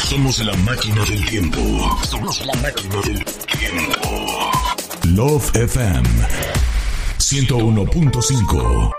Somos la máquina del tiempo. Somos la máquina del tiempo. Love FM 101.5.